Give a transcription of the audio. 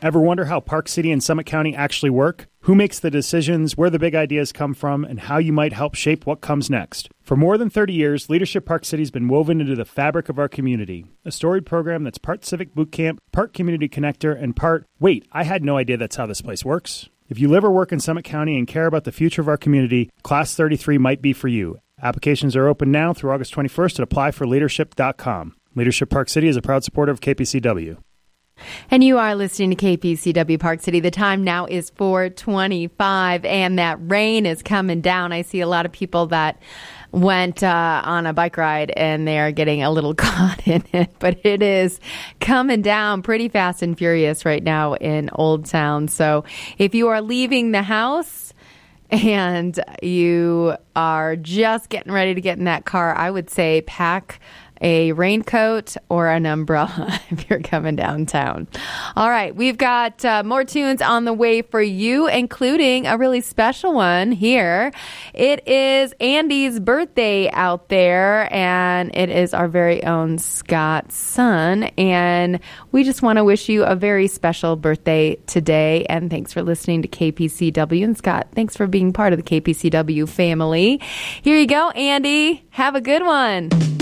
Ever wonder how Park City and Summit County actually work? Who makes the decisions, where the big ideas come from, and how you might help shape what comes next? For more than 30 years, Leadership Park City has been woven into the fabric of our community. A storied program that's part Civic Boot Camp, part Community Connector, and part, wait, I had no idea that's how this place works. If you live or work in Summit County and care about the future of our community, Class 33 might be for you. Applications are open now through August 21st at applyforleadership.com. Leadership Park City is a proud supporter of KPCW. And you are listening to KPCW Park City. The time now is 4:25, and that rain is coming down. I see a lot of people that went on a bike ride, and they are getting a little caught in it. But it is coming down pretty fast and furious right now in Old Town. So if you are leaving the house and you are just getting ready to get in that car, I would say pack a raincoat or an umbrella if you're coming downtown. All right, we've got more tunes on the way for you, including a really special one here. It is Andy's birthday out there, and it is our very own Scott's son, and we just want to wish you a very special birthday today, and thanks for listening to KPCW. And Scott, thanks for being part of the KPCW family. Here you go, Andy. Have a good one.